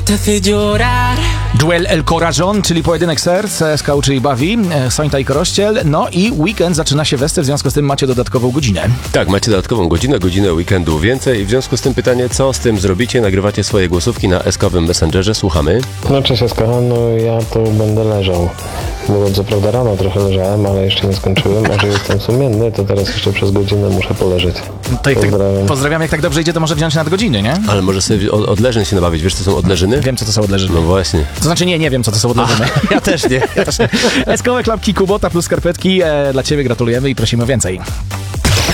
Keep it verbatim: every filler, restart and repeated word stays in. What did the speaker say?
te hace llorar. Duel El Corazón, czyli pojedynek serc, Skał, czyli Bawi, Sońta i Korościel. No i weekend zaczyna się westy, w związku z tym macie dodatkową godzinę. Tak, macie dodatkową godzinę, godzinę weekendu więcej. W związku z tym pytanie, co z tym zrobicie? Nagrywacie swoje głosówki na eskowym Messengerze, słuchamy. No cześć Eska, no ja tu będę leżał. Bo co prawda rano trochę leżałem, ale jeszcze nie skończyłem, a że jestem sumienny, to teraz jeszcze przez godzinę muszę poleżeć. To jak Pozdrawiam. Tak, pozdrawiam, jak tak dobrze idzie, to może wziąć nadgodziny, nie? Ale może sobie od odleżeń się nabawić. Wiesz, co są odleżyny? Wiem, co to są odleżyny. No właśnie. To znaczy nie, nie wiem, co to są odleżyny. Ja też nie. Eskowe klapki Kubota plus skarpetki e, dla ciebie gratulujemy i prosimy o więcej.